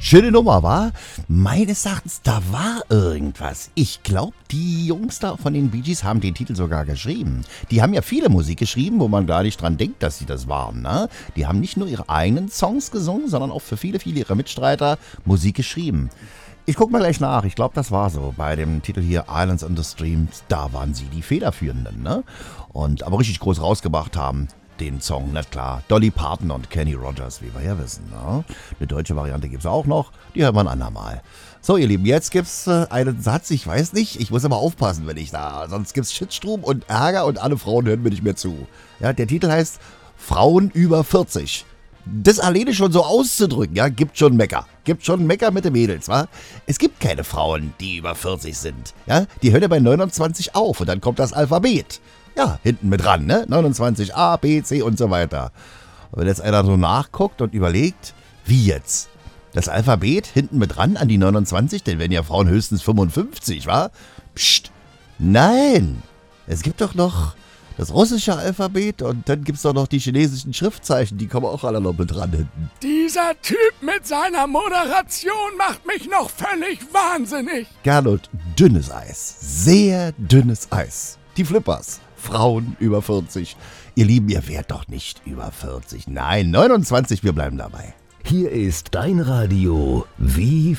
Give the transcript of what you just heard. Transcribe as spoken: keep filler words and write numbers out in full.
Schöne Nummer, war? Meines Erachtens, da war irgendwas. Ich glaube, die Jungs da von den Bee Gees haben den Titel sogar geschrieben. Die haben ja viele Musik geschrieben, wo man gar nicht dran denkt, dass sie das waren. Ne? Die haben nicht nur ihre eigenen Songs gesungen, sondern auch für viele, viele ihrer Mitstreiter Musik geschrieben. Ich guck mal gleich nach. Ich glaube, das war so. Bei dem Titel hier Islands on the Stream, da waren sie die Federführenden. Ne? Und aber richtig groß rausgebracht haben den Song, na klar. Dolly Parton und Kenny Rogers, wie wir ja wissen. Ne? Eine deutsche Variante gibt es auch noch. Die hören wir ein andermal. So, ihr Lieben, jetzt gibt's äh, einen Satz, ich weiß nicht. Ich muss aber aufpassen, wenn ich da. Sonst gibt's Shitstrom und Ärger und alle Frauen hören mir nicht mehr zu. Ja, der Titel heißt Frauen über vierzig. Das alleine schon so auszudrücken, ja, gibt schon Mecker. Gibt schon Mecker mit den Mädels, wa? Es gibt keine Frauen, die über vierzig sind. Ja, die hören ja bei neunundzwanzig auf und dann kommt das Alphabet. Ja, hinten mit dran, ne? neunundzwanzig A, B, C und so weiter. Und wenn jetzt einer so nachguckt und überlegt, wie jetzt? Das Alphabet hinten mit dran an die neunundzwanzig, denn werden ja Frauen höchstens fünfundfünfzig, wa? Psst, nein! Es gibt doch noch das russische Alphabet und dann gibt's doch noch die chinesischen Schriftzeichen, die kommen auch alle noch mit dran hinten. Dieser Typ mit seiner Moderation macht mich noch völlig wahnsinnig. Gernot, dünnes Eis, sehr dünnes Eis. Die Flippers. Frauen über vierzig. Ihr Lieben, ihr wärt doch nicht über vierzig. Nein, neunundzwanzig, wir bleiben dabei. Hier ist dein Radio wie